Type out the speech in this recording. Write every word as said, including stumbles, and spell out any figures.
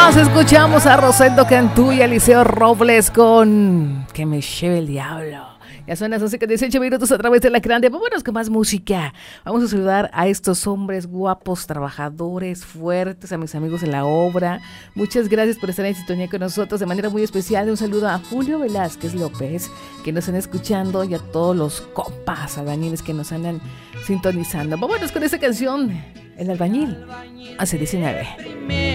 Vámonos, escuchamos a Rosendo Cantú y a Eliseo Robles con Que me lleve el diablo. Ya son las once con dieciocho minutos a través de la grande. Vámonos con más música. Vamos a saludar a estos hombres guapos, trabajadores, fuertes, a mis amigos en la obra. Muchas gracias por estar en sintonía con nosotros. De manera muy especial, un saludo a Julio Velázquez López, que nos están escuchando, y a todos los compas albañiles que nos andan sintonizando. Vámonos con esta canción, El Albañil, hace diecinueve.